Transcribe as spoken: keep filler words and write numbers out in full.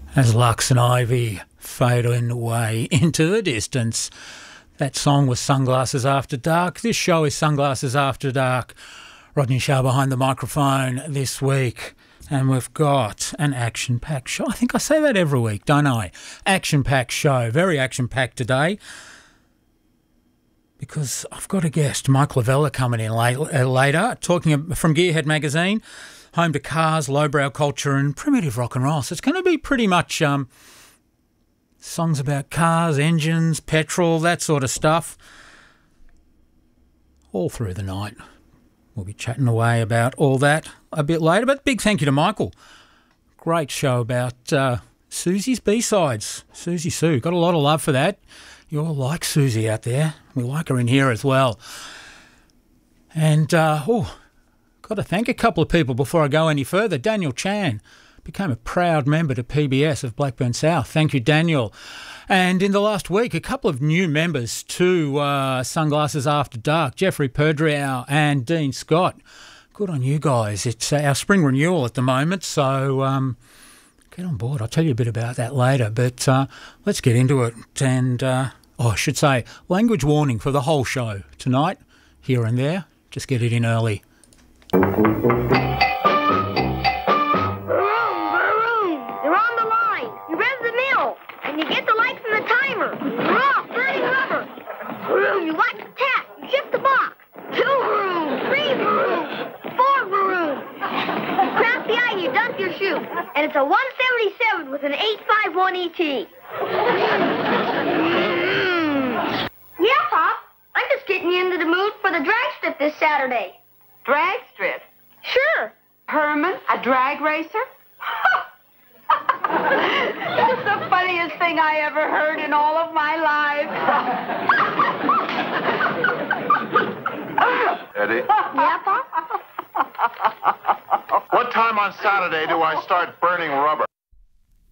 As Lux and Ivy fading away into the distance. That song was Sunglasses After Dark. This show is Sunglasses After Dark. Rodney Shaw behind the microphone this week. And we've got an action-packed show. I think I say that every week, don't I? Action-packed show. Very action-packed today. Because I've got a guest, Mike Lavella, coming in late, uh, later, talking from Gearhead Magazine, home to cars, lowbrow culture and primitive rock and roll. So it's going to be pretty much um, songs about cars, engines, petrol, that sort of stuff, all through the night. We'll be chatting away about all that a bit later. But big thank you to Michael. Great show about uh, Susie's B-sides. Susie Sue. Got a lot of love for that. You all like Susie out there. We like her in here as well. And, uh, oh, got to thank a couple of people before I go any further. Daniel Chan became a proud member to P B S of Blackburn South. Thank you, Daniel. And in the last week, a couple of new members to uh, Sunglasses After Dark, Jeffrey Perdriau and Dean Scott. Good on you guys. It's our spring renewal at the moment, so um, get on board. I'll tell you a bit about that later, but uh, let's get into it. And, uh, oh, I should say, language warning for the whole show tonight, here and there. Just get it in early. You get the light from the timer. Raw, burning rubber. Vroom, you watch the tap. You shift the box. Two vroom, three vroom, four vroom. Crack the eye, you dump your shoe. And it's a one seventy-seven with an eight five one E T. Mm. Yeah, Pop. I'm just getting you into the mood for the drag strip this Saturday. Drag strip? Sure. Herman, a drag racer? That's the funniest thing I ever heard in all of my life. Eddie? Yeah, Pop? What time on Saturday do I start burning rubber?